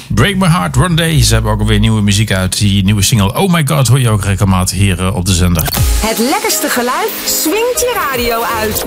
Break My Heart One Day. Ze hebben ook alweer nieuwe muziek uit. Die nieuwe single Oh My God hoor je ook regelmatig hier op de zender. Het lekkerste geluid swingt je radio uit.